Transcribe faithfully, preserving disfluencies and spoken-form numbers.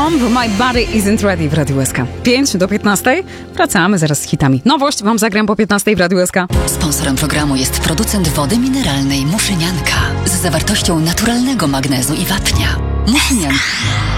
Bomb, My Body Isn't Ready w Radiu S K. pięć do piętnastej. Wracamy zaraz z hitami. Nowość wam zagram po piętnastej w Radiu S K. Sponsorem programu jest producent wody mineralnej Muszynianka z zawartością naturalnego magnezu i wapnia. Muszynianka.